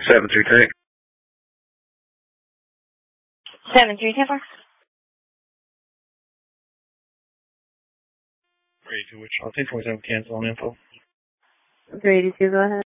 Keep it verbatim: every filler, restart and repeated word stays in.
seven three three. seven three ten four. Ready to which I'll take four seven cancel on info. three eighty-two, go ahead.